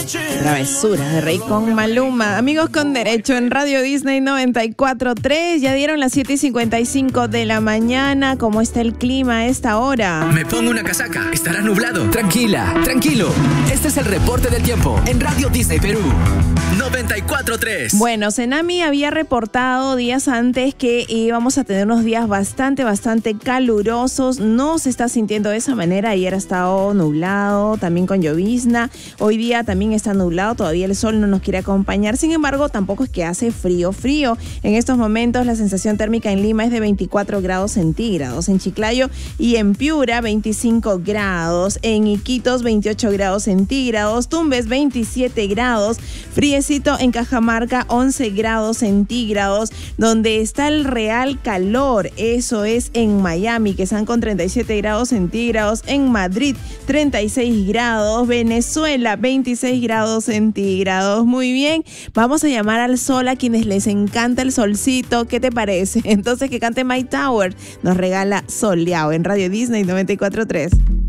Travesuras de Rey con Maluma. Amigos con derecho en Radio Disney 94.3. Ya dieron las 7:55 de la mañana. ¿Cómo está el clima a esta hora? Me pongo una casaca. Estará nublado. Tranquila, tranquilo. Este es el reporte del tiempo en Radio Disney Perú 94.3. Bueno, Cenami había reportado días antes que íbamos a tener unos días bastante calurosos. No se está sintiendo de esa manera. Ayer ha estado nublado, también con llovizna. Hoy día también está nublado. Todavía el sol no nos quiere acompañar. Sin embargo, tampoco es que hace frío. En estos momentos la sensación térmica en Lima es de 24 grados centígrados. En Chiclayo y en Piura, 25 grados. En Iquitos, 28 grados centígrados. Tumbes, 27 grados. Friecito en Cajamarca, 11 grados centígrados. Donde está el real calor, eso es en Miami, que están con 37 grados centígrados. En Madrid, 36 grados. Venezuela, 26 grados centígrados. Muy bien, vamos a llamar al sol a quienes les encanta el solcito. ¿Qué te parece? Entonces que cante My Tower. Nos regala soleado en Radio Disney 94.3.